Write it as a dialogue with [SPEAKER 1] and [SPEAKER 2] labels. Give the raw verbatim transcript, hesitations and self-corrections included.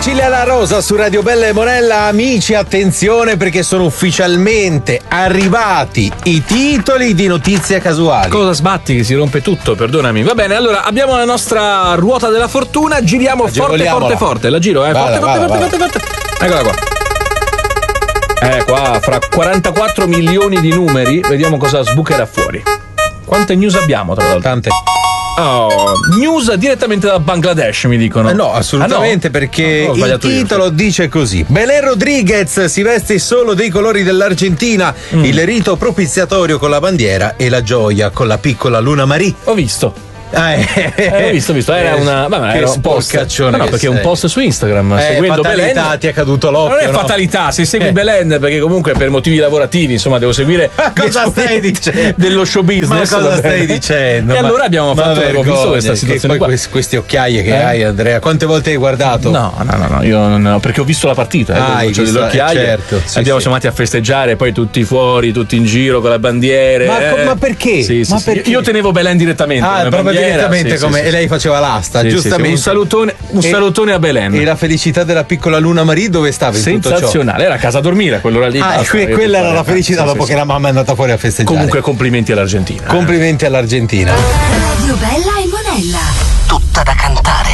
[SPEAKER 1] Cecilia La Rosa su Radio Bella e Monella. Amici, attenzione perché sono ufficialmente arrivati i titoli di notizie casuali.
[SPEAKER 2] Cosa sbatti che si rompe tutto, perdonami. Va bene, allora abbiamo la nostra ruota della fortuna, giriamo forte forte forte, la giro, eh.
[SPEAKER 1] Vada,
[SPEAKER 2] forte,
[SPEAKER 1] vada,
[SPEAKER 2] forte,
[SPEAKER 1] vada.
[SPEAKER 2] forte, forte. Eccola qua. Eh, qua fra quarantaquattro milioni di numeri, vediamo cosa sbucherà fuori. Quante news abbiamo, tra l'altro?
[SPEAKER 1] Tante.
[SPEAKER 2] Oh, news direttamente da Bangladesh, mi dicono.
[SPEAKER 1] Eh no, assolutamente,
[SPEAKER 2] ah, no?
[SPEAKER 1] perché
[SPEAKER 2] no,
[SPEAKER 1] il titolo io. dice così: Belén Rodriguez si veste solo dei colori dell'Argentina, mm. il rito propiziatorio con la bandiera e la gioia con la piccola Luna Marie.
[SPEAKER 2] Ho visto.
[SPEAKER 1] Ah, eh,
[SPEAKER 2] eh, ho visto, ho visto, era una, vabbè, era un post.
[SPEAKER 1] No,
[SPEAKER 2] no, perché è un post su Instagram.
[SPEAKER 1] Eh,
[SPEAKER 2] seguendo
[SPEAKER 1] fatalità,
[SPEAKER 2] Belén.
[SPEAKER 1] ti è caduto l'occhio.
[SPEAKER 2] Non è
[SPEAKER 1] no?
[SPEAKER 2] fatalità, se segui
[SPEAKER 1] eh.
[SPEAKER 2] Belén, perché comunque per motivi lavorativi, insomma, devo seguire.
[SPEAKER 1] Cosa stai dicendo?
[SPEAKER 2] Dello show business.
[SPEAKER 1] Ma cosa stai dicendo?
[SPEAKER 2] E
[SPEAKER 1] ma,
[SPEAKER 2] allora abbiamo fatto
[SPEAKER 1] vergogna,
[SPEAKER 2] visto questa situazione.
[SPEAKER 1] Che poi
[SPEAKER 2] qua.
[SPEAKER 1] questi occhiaie che
[SPEAKER 2] eh?
[SPEAKER 1] hai, Andrea, quante volte hai guardato?
[SPEAKER 2] No, no, no, no, io non ho, perché ho visto la partita.
[SPEAKER 1] Ah,
[SPEAKER 2] eh,
[SPEAKER 1] hai
[SPEAKER 2] visto, delle occhiaie.
[SPEAKER 1] Eh, certo, sì,
[SPEAKER 2] abbiamo
[SPEAKER 1] sì.
[SPEAKER 2] siamo andati a festeggiare, poi tutti fuori, tutti in giro con le bandiere.
[SPEAKER 1] Ma,
[SPEAKER 2] eh.
[SPEAKER 1] ma perché?
[SPEAKER 2] Sì, sì,
[SPEAKER 1] ma
[SPEAKER 2] sì.
[SPEAKER 1] perché?
[SPEAKER 2] Io tenevo Belén direttamente.
[SPEAKER 1] Ah, proprio
[SPEAKER 2] bandiera,
[SPEAKER 1] direttamente
[SPEAKER 2] sì,
[SPEAKER 1] come
[SPEAKER 2] sì,
[SPEAKER 1] e lei faceva l'asta,
[SPEAKER 2] sì,
[SPEAKER 1] giustamente.
[SPEAKER 2] Sì, sì. Un salutone, un
[SPEAKER 1] e,
[SPEAKER 2] salutone a Belén.
[SPEAKER 1] E la felicità della piccola Luna Marie dove stava in tutto ciò?
[SPEAKER 2] Sensazionale, era a casa a dormire a quell'ora lì.
[SPEAKER 1] Ah,
[SPEAKER 2] basta,
[SPEAKER 1] que- quella era la felicità
[SPEAKER 2] sì,
[SPEAKER 1] dopo
[SPEAKER 2] sì,
[SPEAKER 1] che
[SPEAKER 2] sì.
[SPEAKER 1] la mamma è andata fuori a festeggiare.
[SPEAKER 2] Comunque complimenti all'Argentina.
[SPEAKER 1] Complimenti all'Argentina.
[SPEAKER 3] Radio Bella e Monella. Tutta da cantare.